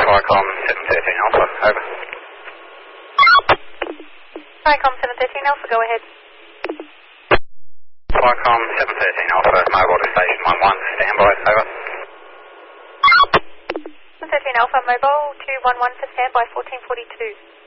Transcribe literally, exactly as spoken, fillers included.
Flycom seven thirteen Alpha, over. Flycom seven thirteen Alpha, go ahead. Flycom seven thirteen Alpha, mobile to station one one, standby, over. seven thirteen Alpha, mobile two one one for standby, fourteen forty-two.